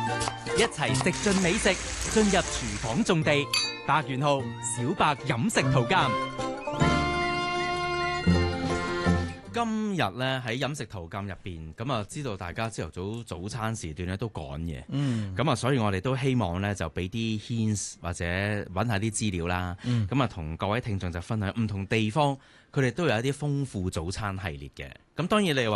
一齊食盡美食，進入廚房種地。百元號小白飲食圖鑑。今日咧喺飲食圖鑑入邊，咁啊知道大家朝頭早餐時段咧都趕嘢，咁啊所以我哋都希望咧就俾啲 hints 或者揾下啲資料啦，咁啊同各位聽眾就分享唔同地方佢哋都有一啲豐富早餐系列嘅，咁當然你話